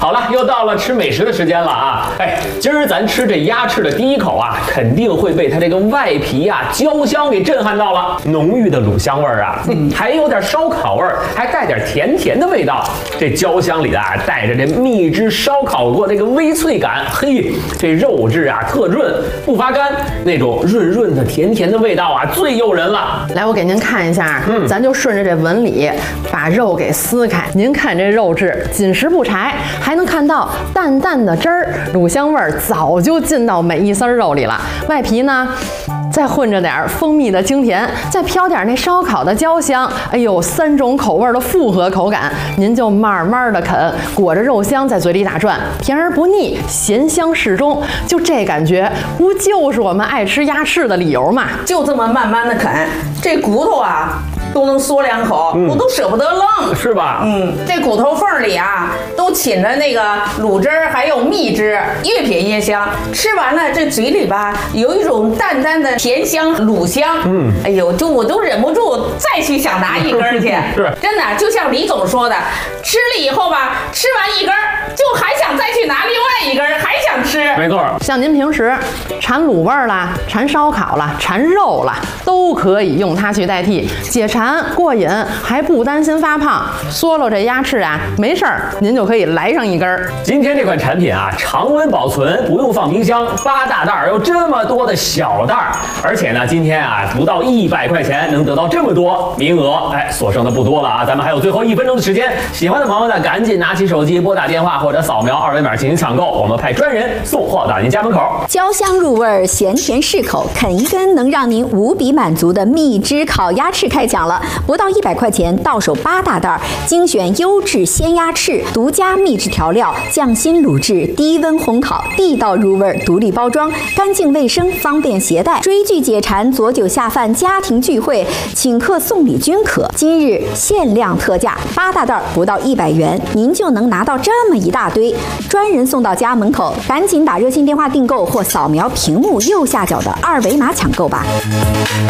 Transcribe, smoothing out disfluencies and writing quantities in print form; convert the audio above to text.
好了，又到了吃美食的时间了啊！哎，今儿咱吃这鸭翅的第一口啊，肯定会被它这个外皮啊焦香给震撼到了，浓郁的卤香味儿啊，还有点烧烤味儿，还带点甜甜的味道。这焦香里啊，带着这蜜汁烧烤过这个微脆感，嘿，这肉质啊特润，不发干，那种润润的甜甜的味道啊，最诱人了。 来，我给您看一下，咱就顺着这纹理把肉给撕开。您看这肉质紧实不柴，还能看到淡淡的汁儿，卤香味儿早就进到每一丝肉里了。外皮呢，再混着点蜂蜜的清甜，再飘点那烧烤的焦香，哎呦，3种口味的复合口感，您就慢慢的啃，裹着肉香在嘴里打转，甜而不腻，咸香适中，就这感觉，不就是我们爱吃鸭翅的理由吗？ 就这么慢慢的啃，这骨头啊都能嗦2口，我都舍不得扔， 是吧？ 这骨头缝里啊都浸着那个卤汁儿，还有蜜汁，越品越香。吃完了这嘴里吧有一种淡淡的甜香卤香，哎呦，我都忍不住再去想拿一根去。 是， 真的就像李总说的，吃了以后吧，吃完一根就还想再去拿另外一根，还想吃。 没错， 像您平时馋卤味儿啦、馋烧烤啦、馋肉啦，都可以用它去代替，解馋过瘾，还不担心发胖。嗦喽这鸭翅啊，没事儿，您就可以来上一根儿。 今天这款产品啊，常温保存，不用放冰箱，8大袋有这么多的小袋，而且呢，今天啊不到100块钱能得到这么多，名额哎所剩的不多了啊，咱们还有最后1分钟的时间，喜欢的朋友呢赶紧拿起手机拨打电话或者扫描2维码进行抢购，我们派专人送货到您家门口。 焦香入味，咸甜适口，啃一根能让您无比满足的蜜汁烤鸭翅开抢了！不到100块钱，到手8大袋，精选优质鲜鸭翅，独家秘制调料，匠心卤制，低温烘烤，地道入味，独立包装，干净卫生，方便携带。追剧解馋，佐酒下饭，家庭聚会，请客送礼均可。今日限量特价，8大袋不到100元，您就能拿到这么一大堆，专人送到家门口。赶紧打热线电话订购或扫描屏幕右下角的2维码抢购吧。